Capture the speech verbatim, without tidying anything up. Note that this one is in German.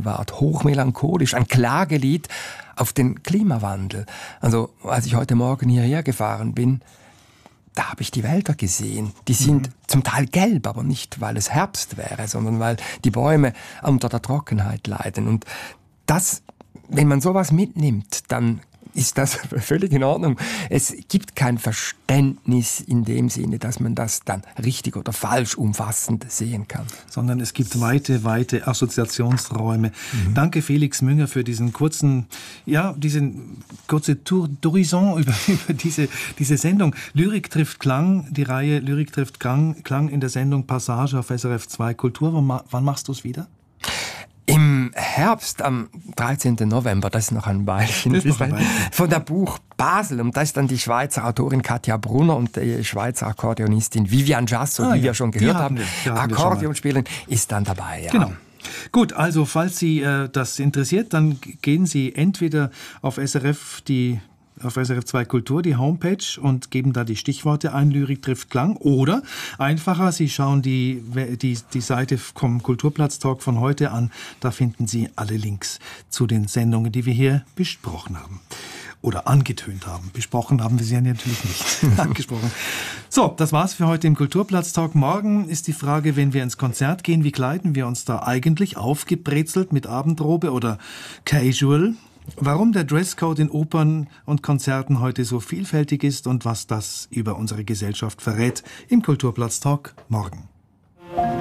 Gegenwart, hochmelancholisch, ein Klagelied auf den Klimawandel. Also als ich heute Morgen hierher gefahren bin, da habe ich die Wälder gesehen. Die sind mhm. zum Teil gelb, aber nicht, weil es Herbst wäre, sondern weil die Bäume unter der Trockenheit leiden. Und das, wenn man sowas mitnimmt, dann ist das völlig in Ordnung. Es gibt kein Verständnis in dem Sinne, dass man das dann richtig oder falsch umfassend sehen kann. Sondern es gibt weite, weite Assoziationsräume. Mhm. Danke Felix Münger für diesen kurzen, ja, diesen kurze Tour d'horizon über, über diese, diese Sendung. Lyrik trifft Klang, die Reihe Lyrik trifft Klang, Klang in der Sendung Passage auf S R F zwei Kultur. Wann, wann machst du es wieder? Im Herbst, am dreizehnten November, das ist noch ein Weilchen, ist noch ein Weilchen. Von der Buch Basel. Und da ist dann die Schweizer Autorin Katja Brunner und die Schweizer Akkordeonistin Vivian Jasso, ah, die ja. wir schon gehört haben. haben. Akkordeon spielen ist dann dabei. Ja. Genau. Gut, also falls Sie äh, das interessiert, dann gehen Sie entweder auf S R F die auf S R F zwei Kultur, die Homepage, und geben da die Stichworte ein, Lyrik trifft Klang. Oder einfacher, Sie schauen die, die, die Seite vom Kulturplatz-Talk von heute an. Da finden Sie alle Links zu den Sendungen, die wir hier besprochen haben. Oder angetönt haben. Besprochen haben wir sie ja natürlich nicht. Angesprochen. So, das war's für heute im Kulturplatz-Talk. Morgen ist die Frage, wenn wir ins Konzert gehen, wie kleiden wir uns da eigentlich? Aufgebrezelt mit Abendrobe oder casual? Warum der Dresscode in Opern und Konzerten heute so vielfältig ist und was das über unsere Gesellschaft verrät, im Kulturplatz-Talk morgen.